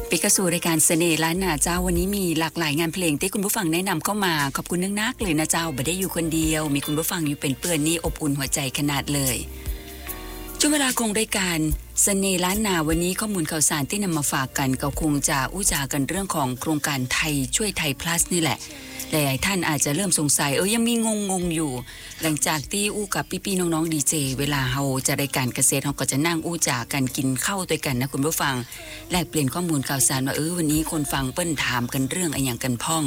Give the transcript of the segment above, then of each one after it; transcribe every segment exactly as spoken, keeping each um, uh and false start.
ปิกาสู่รายการเสน่ห์ล้านนาเจ้าวันนี้มีหลากหลายงานเพลงที่คุณผู้ฟังแนะนำเข้ามาขอบคุณนักๆเลยนะเจ้าบ่ได้อยู่คนเดียวมีคุณผู้ฟังอยู่เป็นเปื้อนนี่อบอุ่นหัวใจขนาดเลยช่วงเวลาคงรายการเสน่ห์ล้านนาวันนี้ข้อมูลข่าวสารที่นำมาฝากกันก็คงจะอู้จากันเรื่องของโครงการไทยช่วยไทย plus นี่แหละหลายๆท่านอาจจะเริ่มสงสัยเออยังมีงงๆอยู่หลังจากที่อู้กับพี่ๆน้องๆดีเจเวลาเฮาจะรายการเกษตรเฮาก็จะนั่งอู้จากันกินข้าวด้วยกันนะคุณผู้ฟังแลกเปลี่ยนข้อมูลข่าวสารว่าเออวันนี้คนฟังเปิ้นถามกันเรื่องอะไรอย่างกันพ่อง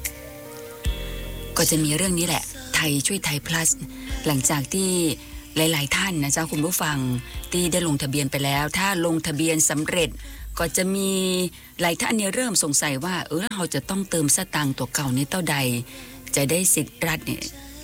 ก็จะมีเรื่องนี้แหละไทยช่วยไทย plus หลังจากที่หลายๆท่านนะเจ้าคุณผู้ฟังที่ได้ลงทะเบียนไปแล้วถ้าลงทะเบียนสำเร็จก็จะมีหลายท่านเนี่ยเริ่มสงสัยว่าเออเราจะต้องเติมสตางค์ตัวเก่านี้เท่าใดจะได้สิทธิ์รัฐเนี่ย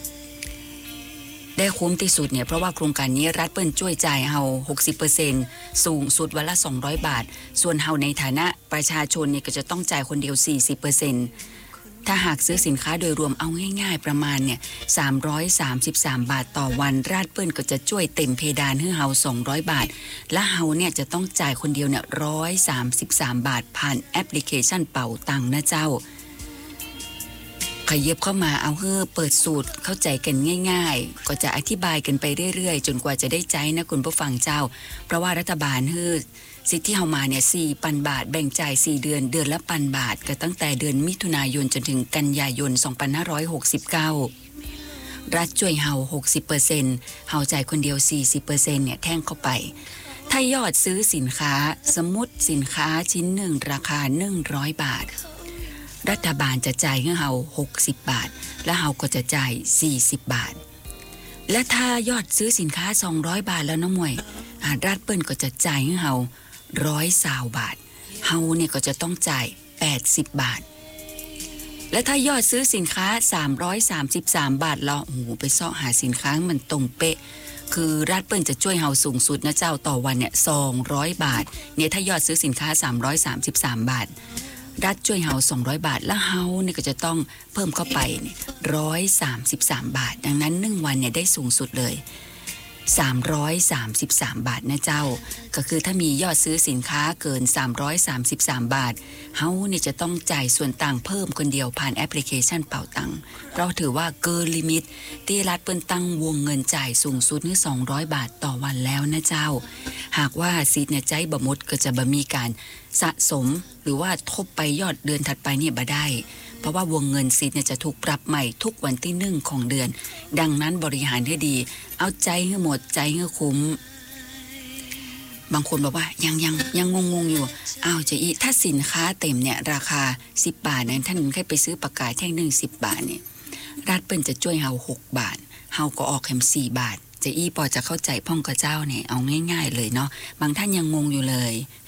ได้คุ้มที่สุดเนี่ยเพราะว่าโครงการนี้รัฐเปิ้นช่วยจ่ายเฮา หกสิบเปอร์เซ็นต์ สูงสุดวันละสองร้อยบาทส่วนเฮาในฐานะประชาชนเนี่ยก็จะต้องจ่ายคนเดียว สี่สิบเปอร์เซ็นต์ถ้าหากซื้อสินค้าโดยรวมเอาง่ายๆประมาณเนี่ยสามร้อยสามสิบสามบาทต่อวันราชเปิ้นก็จะช่วยเต็มเพดานให้เฮาสองร้อยบาทและเฮาเนี่ยจะต้องจ่ายคนเดียวเนี่ยหนึ่งร้อยสามสิบสามบาทผ่านแอปพลิเคชันเป๋าตังค์นะเจ้าขยับเข้ามาเอาเฮ้อเปิดสูตรเข้าใจกันง่ายๆก็จะอธิบายกันไปเรื่อยๆจนกว่าจะได้ใจนะคุณผู้ฟังเจ้าเพราะว่ารัฐบาลเฮ้อสิทธิ์ที่เฮามาเนี่ยสี่พันบาทแบ่งจ่ายสี่เดือนเดือนละพันบาทก็ตั้งแต่เดือนมิถุนายนจนถึงกันยายนสองพันห้าร้อยหกสิบเก้ารัฐช่วยเฮา หกสิบเปอร์เซ็นต์ เฮาจ่ายคนเดียว สี่สิบเปอร์เซ็นต์ เนี่ยแท่งเข้าไปถ้ายอดซื้อสินค้าสมมุติสินค้าชิ้นหนึ่งราคาหนึ่งร้อยบาทรัฐบาลจะจ่ายให้เฮาหกสิบบาทและเฮาก็จะจ่ายสี่สิบบาทและถ้ายอดซื้อสินค้าสองร้อยบาทแล้วน้องมวยรัฐเปิ้นก็จะจ่ายให้เฮาหนึ่งร้อยยี่สิบบาทเฮาเนี่ยก็จะต้องจ่ายแปดสิบบาทและถ้ายอดซื้อสินค้าสามร้อยสามสิบสามบาทแล้วโอ้โหไปเสาะหาสินค้ามันตรงเป๊ะคือรัฐเปิ้นจะช่วยเฮาสูงสุดนะเจ้าต่อวันเนี่ยสองร้อยบาทเนี่ยถ้ายอดซื้อสินค้าสามร้อยสามสิบสามบาทรัฐช่วยเฮาสองร้อยบาทแล้วเฮาเนี่ยก็จะต้องเพิ่มเข้าไปเนี่ยหนึ่งร้อยสามสิบสามบาทดังนั้นหนึ่งวันเนี่ยได้สูงสุดเลยสามร้อยสามสิบสามบาทนะเจ้าก็คือถ้ามียอดซื้อสินค้าเกินสามร้อยสามสิบสามบาทเฮาเนี่ยจะต้องจ่ายส่วนต่างเพิ่มคนเดียวผ่านแอปพลิเคชันเป๋าตังค์เพราะถือว่าเกินลิมิตที่รัฐเปิ้นตั้งวงเงินจ่ายสูงสุดนี่สองร้อยบาทต่อวันแล้วนะเจ้าหากว่าสิทธิ์เนี่ยใจบ่หมดก็จะบ่มีการสะสมหรือว่าทบไปยอดเดือนถัดไปเนี่ยบ่ได้เพราะว่าวงเงินสิทธิ์เนี่ยจะถูกปรับใหม่ทุกวันที่หนึ่งของเดือนดังนั้นบริหารให้ดีเอาใจให้หมดใจให้คุ้มบางคนบอกว่ายังยังยังงงๆอยู่อ้าวจะอีถ้าสินค้าเต็มเนี่ยราคาสิบบาทนั้นท่านแค่ไปซื้อปากกาแท่งหนึ่งสิบบาทเนี่ยรัฐเปิ้นจะช่วยเฮาหกบาทเฮาก็ออกแค่สี่บาทจะอีพอจะเข้าใจพ่องกับเจ้าเนี่ยเอาง่ายๆเลยเนาะบางท่านยังงงอยู่เลย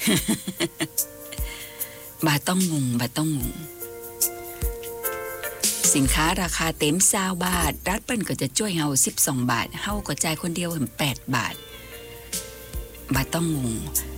บาทต้องงงบาทต้องงงสินค้าราคาเต็มยี่สิบบาทรัฐเปิ้นก็จะช่วยเฮาสิบสองบาทเฮาก็จ่ายคนเดียวถึงแปดบาทบาทต้องงง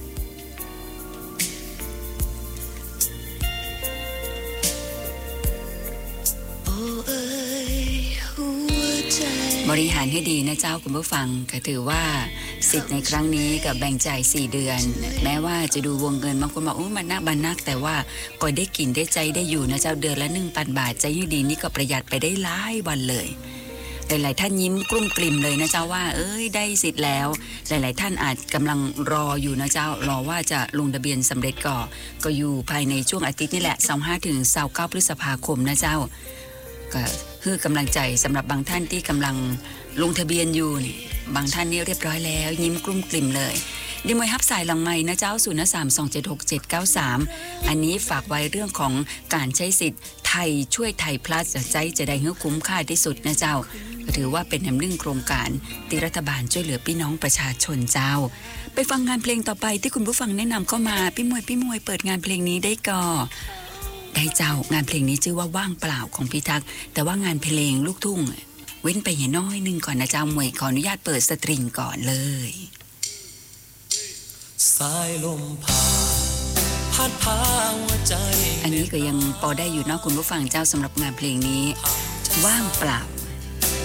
บริหารให้ดีนะเจ้าคุณผู้ฟังก็ถือว่าสิทธิ์ในครั้งนี้กับแบ่งจ่ายสี่เดือนแม้ว่าจะดูวงเงินบางคนบอกโอ้มันนักบันนักแต่ว่าก็ได้กินได้ใจได้อยู่นะเจ้าเดือนละ หนึ่งพันบาทใจให้ดีนี่ก็ประหยัดไปได้หลายวันเลยหลายๆท่านยิ้มกลุ้มกลิ่มเลยนะเจ้าว่าเอ้ยได้สิทธิ์แล้วหลายๆท่านอาจกำลังรออยู่นะเจ้ารอว่าจะลงทะเบียนสำเร็จก่อก็อยู่ภายในช่วงอาทิตย์นี่แหละยี่สิบห้าถึงยี่สิบเก้าพฤษภาคมนะเจ้าก็คือกำลังใจสำหรับบางท่านที่กำลังลงทะเบียนอยู่นี่บางท่านนี่เรียบร้อยแล้วยิ้มกลุ้มกลิ่มเลยดิมวยฮับสายหลังไม้นะเจ้าศูนย์ สาม สอง เจ็ด หก เจ็ด เก้า สามอันนี้ฝากไว้เรื่องของการใช้สิทธิ์ไทยช่วยไทย plus ใจจะได้เฮือคุ้มค่าที่สุดนะเจ้าก็ถือว่าเป็นแนวหนึ่งโครงการที่รัฐบาลช่วยเหลือพี่น้องประชาชนเจ้าไปฟังงานเพลงต่อไปที่คุณผู้ฟังแนะนำเข้ามาพี่มวยพี่มวยเปิดงานเพลงนี้ได้ก่อได้เจ้างานเพลงนี้ชื่อว่าว่างเปล่าของพี่ทักษ์แต่ว่างานเพลงลูกทุ่งเว้นไปเห็นน้อยนึงก่อนนะเจ้ามวยขออนุญาตเปิดสตริงก่อนเลยสายลมผ่านพัดพาหัวใจอันนี้ก็ยังพอได้อยู่เนาะคุณผู้ฟังเจ้าสำหรับงานเพลงนี้ว่างเปล่า